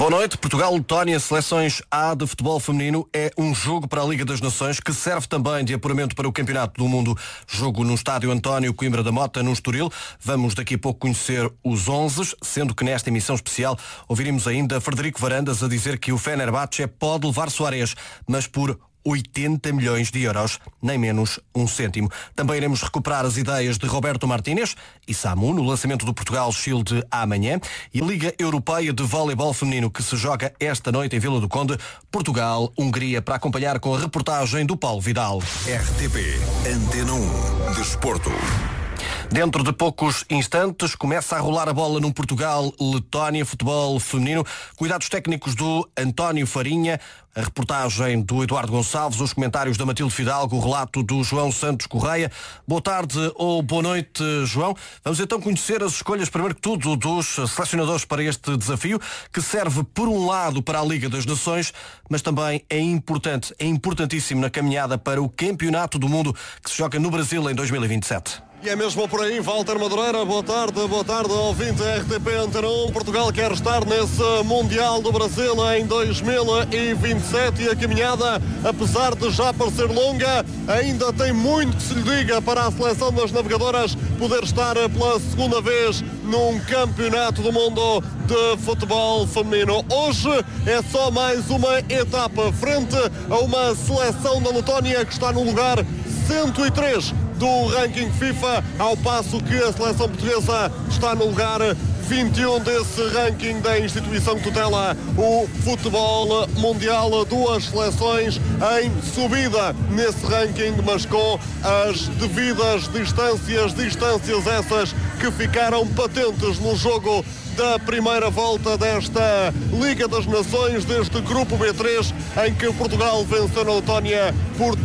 Boa noite. Portugal-Letónia, seleções A de futebol feminino, é um jogo para a Liga das Nações que serve também de apuramento para o Campeonato do Mundo. Jogo no estádio António Coimbra da Mota, no Estoril. Vamos daqui a pouco conhecer os 11, sendo que nesta emissão especial ouviremos ainda Frederico Varandas a dizer que o Fenerbahçe pode levar Soares, mas por 80 milhões de euros, nem menos um cêntimo. Também iremos recuperar as ideias de Roberto Martínez e Samu no lançamento do Portugal Shield amanhã e a Liga Europeia de Voleibol Feminino que se joga esta noite em Vila do Conde, Portugal-Hungria, para acompanhar com a reportagem do Paulo Vidal. RTP Antena 1 Desporto. Dentro de poucos instantes começa a rolar a bola num Portugal-Letónia futebol feminino. Cuidados técnicos do António Farinha, a reportagem do Eduardo Gonçalves, os comentários da Matilde Fidalgo, o relato do João Santos Correia. Boa tarde ou boa noite, João. Vamos então conhecer as escolhas, primeiro que tudo, dos selecionadores para este desafio, que serve por um lado para a Liga das Nações, mas também é importantíssimo na caminhada para o Campeonato do Mundo que se joga no Brasil em 2027. E é mesmo por aí, Walter Madureira, boa tarde, ouvinte RTP Antena 1. Portugal quer estar nesse Mundial do Brasil em 2027 e a caminhada, apesar de já parecer longa, ainda tem muito que se lhe diga para a seleção das navegadoras poder estar pela segunda vez num Campeonato do Mundo de futebol feminino. Hoje é só mais uma etapa frente a uma seleção da Letónia que está no lugar 103 do ranking FIFA, ao passo que a seleção portuguesa está no lugar 21 desse ranking da instituição que tutela o futebol mundial. Duas seleções em subida nesse ranking, mas com as devidas distâncias essas que ficaram patentes no jogo da primeira volta desta Liga das Nações, deste grupo B3, em que Portugal venceu na Letónia por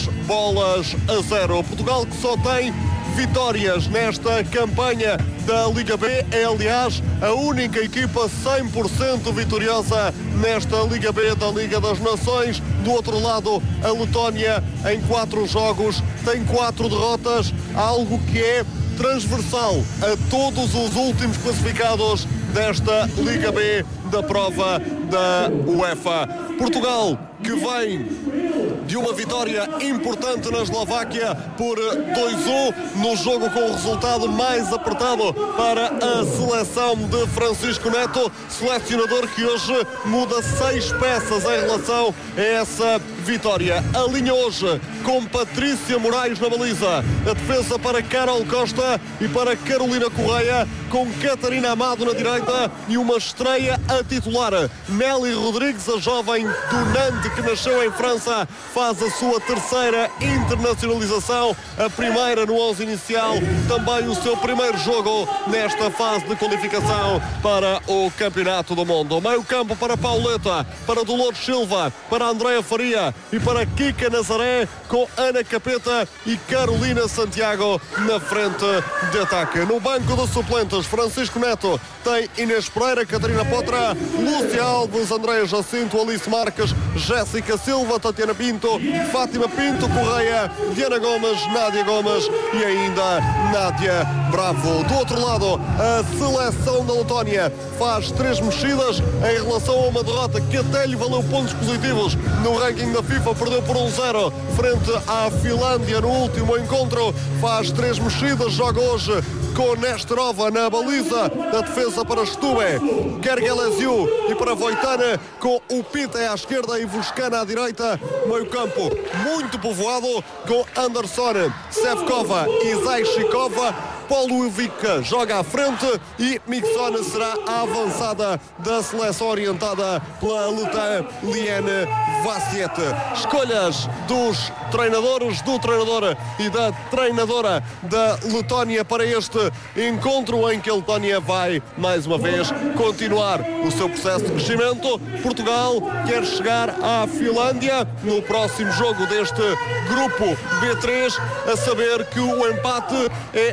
3-0. Portugal que só tem vitórias nesta campanha da Liga B, é aliás a única equipa 100% vitoriosa nesta Liga B da Liga das Nações. Do outro lado, a Letónia em 4 jogos tem 4 derrotas, algo que é transversal a todos os últimos classificados desta Liga B da prova da UEFA. Portugal que vem de uma vitória importante na Eslováquia por 2-1, no jogo com o resultado mais apertado para a seleção de Francisco Neto, selecionador que hoje muda 6 peças em relação a essa vitória. A linha hoje com Patrícia Moraes na baliza, a defesa para Carol Costa e para Carolina Correia, com Catarina Amado na direita e uma estreia a titular. Nelly Rodrigues, a jovem do Nantes que nasceu em França, faz a sua terceira internacionalização, a primeira no 11 inicial, também o seu primeiro jogo nesta fase de qualificação para o Campeonato do Mundo. Meio campo para Pauleta, para Dolores Silva, para Andréa Faria e para Kika Nazaré, com Ana Capeta e Carolina Santiago na frente de ataque. No banco de suplentes, Francisco Neto tem Inês Pereira, Catarina Potra, Lúcia Alves, Andréa Jacinto, Alice Marques, Jéssica Silva, Tatiana Pinto, Fátima Pinto Correia, Diana Gomes, Nádia Gomes e ainda Nádia Bravo. Do outro lado, a seleção da Letónia faz 3 mexidas em relação a uma derrota que até lhe valeu pontos positivos no ranking da FIFA. Perdeu por 1-0 frente à Finlândia no último encontro. Faz 3 mexidas, joga hoje com Nestorova na baliza, da defesa para Stube, Gergelesiu e para Voitana, com o Pita à esquerda e Vuskana à direita. Meio campo muito povoado com Anderson, Sevkova e Zaishikova. Poluvica joga à frente e Mixon será a avançada da seleção orientada pela Lutan Liane Vassiette. Escolhas dos treinadores, do treinador e da treinadora da Letónia para este encontro em que a Letónia vai mais uma vez continuar o seu processo de crescimento. Portugal quer chegar à Finlândia no próximo jogo deste grupo B3, a saber que o empate é suficiente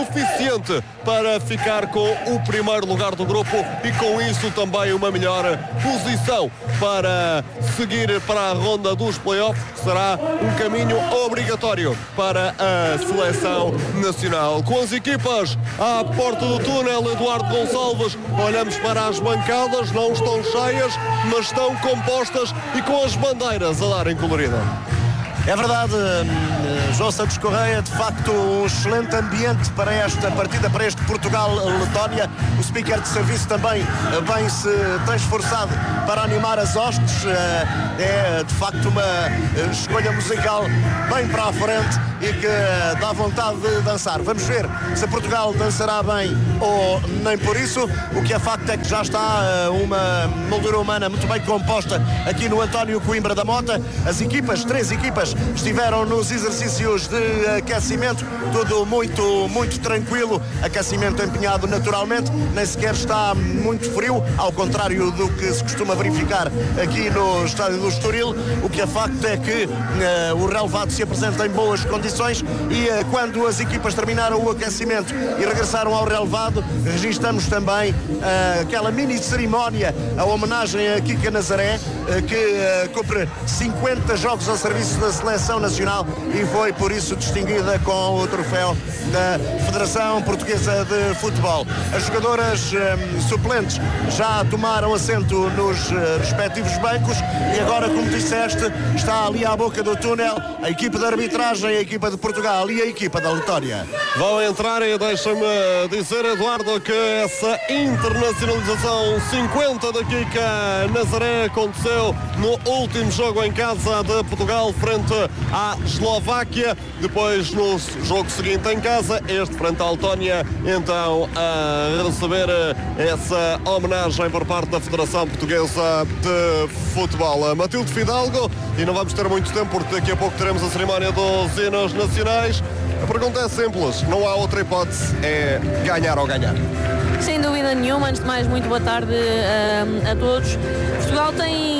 suficiente para ficar com o primeiro lugar do grupo e com isso também uma melhor posição para seguir para a ronda dos playoffs, que será um caminho obrigatório para a seleção nacional. Com as equipas à porta do túnel, Eduardo Gonçalves, olhamos para as bancadas, não estão cheias, mas estão compostas e com as bandeiras a darem colorida. É verdade, João Santos Correia, de facto um excelente ambiente para esta partida, para este Portugal-Letónia. O speaker de serviço também bem se tem esforçado para animar as hostes. É de facto uma escolha musical bem para a frente e que dá vontade de dançar. Vamos ver se Portugal dançará bem ou nem por isso. O que é facto é que já está uma moldura humana muito bem composta aqui no António Coimbra da Mota. As equipas, 3 equipas, estiveram nos exercícios de aquecimento, tudo muito tranquilo, aquecimento empenhado naturalmente, nem sequer está muito frio, ao contrário do que se costuma verificar aqui no estádio do Estoril. O que é facto é que o relevado se apresenta em boas condições e quando as equipas terminaram o aquecimento e regressaram ao relevado, registramos também aquela mini cerimónia, a homenagem a Kika Nazaré, que cumpre 50 jogos ao serviço da Seleção Nacional e foi por isso distinguida com o troféu da Federação Portuguesa de Futebol. As jogadoras suplentes já tomaram assento nos respectivos bancos e agora, como disseste, está ali à boca do túnel a equipa de arbitragem, a equipa de Portugal e a equipa da Letónia. Vão entrar e deixa-me dizer, Eduardo, que essa internacionalização 50 da Kika Nazaré aconteceu no último jogo em casa de Portugal frente à Eslováquia. Depois, no jogo seguinte em casa, este frente à Letónia, então a receber essa homenagem por parte da Federação Portuguesa de Futebol. Matilde Fidalgo, e não vamos ter muito tempo porque daqui a pouco teremos a cerimónia dos hinos nacionais. A pergunta é simples, não há outra hipótese, é ganhar ou ganhar. Sem dúvida nenhuma. Antes de mais, muito boa tarde a todos. Portugal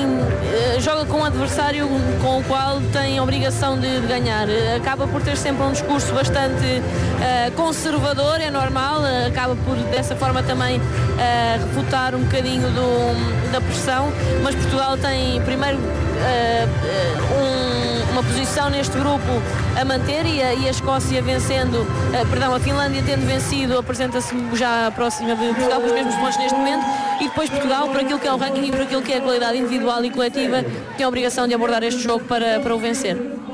joga com um adversário com o qual tem a obrigação de ganhar. Acaba por ter sempre um discurso bastante conservador, é normal, acaba por dessa forma também refutar um bocadinho da pressão, mas Portugal tem primeiro uma posição neste grupo a manter e a Escócia vencendo, a Finlândia tendo vencido, apresenta-se já próxima de Portugal com os mesmos pontos neste momento, e depois Portugal, por aquilo que é o ranking e por aquilo que é a qualidade individual e coletiva, tem a obrigação de abordar este jogo para o vencer.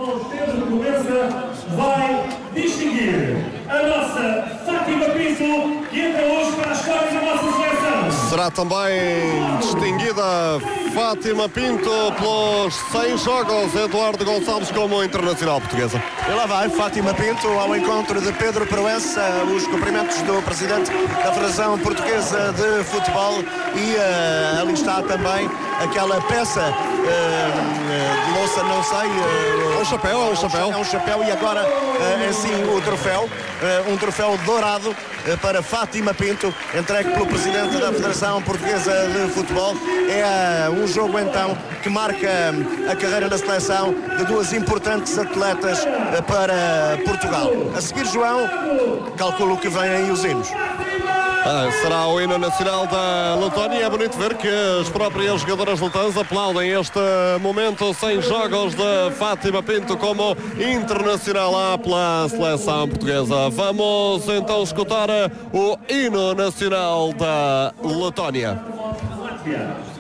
Vai distinguir a nossa Fátima Pinto, que entra hoje para as cores da nossa seleção. Será também distinguida Fátima Pinto pelos 100 jogos, Eduardo Gonçalves, como internacional portuguesa. E lá vai Fátima Pinto ao encontro de Pedro Proença, os cumprimentos do presidente da Federação Portuguesa de Futebol, e ali está também aquela peça de louça, não sei. É um chapéu. É um chapéu e agora assim o troféu, um troféu dourado para Fátima Pinto, entregue pelo presidente da Federação Portuguesa de Futebol. É um jogo então que marca a carreira na seleção de 2 importantes atletas para Portugal. A seguir, João, calculo que vêm aí os hinos. Será o hino nacional da Letónia. É bonito ver que as próprias jogadoras letãs aplaudem este momento, 100 jogos de Fátima Pinto como internacional lá pela seleção portuguesa. Vamos então escutar o hino nacional da Letónia.